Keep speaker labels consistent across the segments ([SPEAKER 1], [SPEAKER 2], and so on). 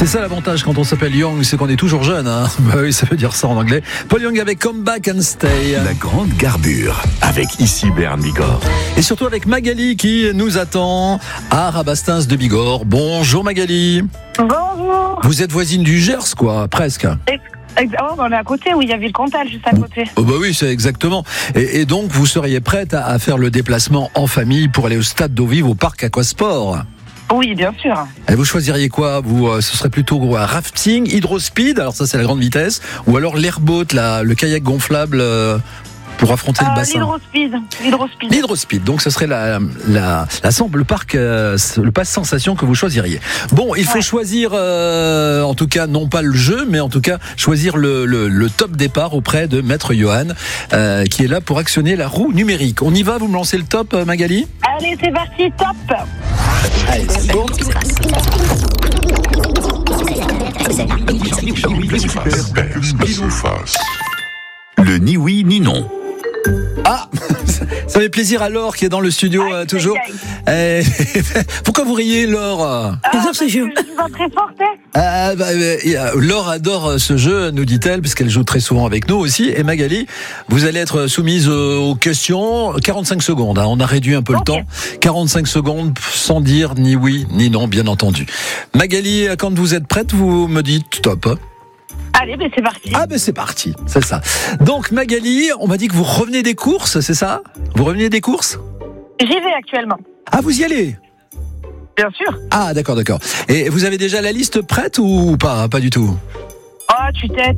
[SPEAKER 1] C'est ça l'avantage quand on s'appelle Young, c'est qu'on est toujours jeune. Hein. Bah oui, ça veut dire ça en anglais. Paul Young avec Come Back and Stay.
[SPEAKER 2] La grande garbure avec ici Bern Bigorre.
[SPEAKER 1] Et surtout avec Magali qui nous attend à Rabastens de Bigorre. Bonjour Magali.
[SPEAKER 3] Bonjour.
[SPEAKER 1] Vous êtes voisine du Gers, quoi, presque.
[SPEAKER 3] Oh, on est à côté, oui, il y avait le Cantal juste à côté.
[SPEAKER 1] Oh bah oui, c'est exactement. Et donc, vous seriez prête à faire le déplacement en famille pour aller au stade d'eau vive au parc Aquasport?
[SPEAKER 3] Oui, bien sûr.
[SPEAKER 1] Et vous choisiriez quoi? Vous, ce serait plutôt rafting, hydrospeed, alors ça c'est la grande vitesse, ou alors l'airboat, le kayak gonflable pour affronter le bassin? L'hydrospeed. Donc ce serait le pass sensation que vous choisiriez. Bon, il faut choisir, en tout cas, non pas le jeu, mais en tout cas, choisir le top départ auprès de Maître Johan, qui est là pour actionner la roue numérique. On y va, vous me lancez le top, Magali?
[SPEAKER 3] Allez, c'est parti, top.
[SPEAKER 1] Allez, c'est bon.
[SPEAKER 2] Le ni oui ni non.
[SPEAKER 1] Ah, ça fait plaisir à Laure qui est dans le studio toujours. Pourquoi vous riez, Laure?
[SPEAKER 3] J'adore ce jeu. Très forte.
[SPEAKER 1] Laure adore ce jeu, nous dit-elle, puisqu'elle joue très souvent avec nous aussi. Et Magali, vous allez être soumise aux questions. 45 secondes, hein, on a réduit un peu le temps. 45 secondes sans dire ni oui ni non, bien entendu. Magali, quand vous êtes prête, vous me dites stop.
[SPEAKER 3] Allez, c'est parti.
[SPEAKER 1] Ah c'est parti, c'est ça. Donc Magali, on m'a dit que vous revenez des courses, c'est ça? Vous revenez des courses?
[SPEAKER 3] J'y vais actuellement.
[SPEAKER 1] Ah, vous y allez?
[SPEAKER 3] Bien sûr.
[SPEAKER 1] Ah d'accord. Et vous avez déjà la liste prête ou pas? Pas du tout.
[SPEAKER 3] Oh, tu têtes.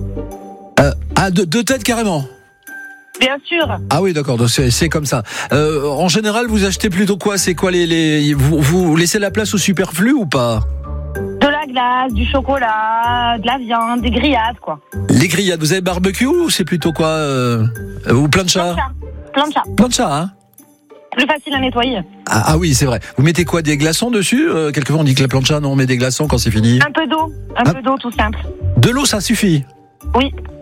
[SPEAKER 1] Deux têtes carrément?
[SPEAKER 3] Bien sûr.
[SPEAKER 1] Ah oui, d'accord, donc c'est comme ça. En général, vous achetez plutôt quoi? C'est quoi vous laissez la place au superflu ou pas?
[SPEAKER 3] De la glace, du chocolat, de la viande, des grillades, quoi.
[SPEAKER 1] Les grillades, vous avez barbecue ou c'est plutôt quoi? Ou plancha? Plancha, hein?
[SPEAKER 3] Plus facile à nettoyer.
[SPEAKER 1] Ah oui, c'est vrai. Vous mettez quoi? Des glaçons dessus? Quelquefois on dit que la plancha, non, on met des glaçons quand c'est fini.
[SPEAKER 3] Un peu d'eau, tout simple.
[SPEAKER 1] De l'eau, ça suffit?
[SPEAKER 3] Oui.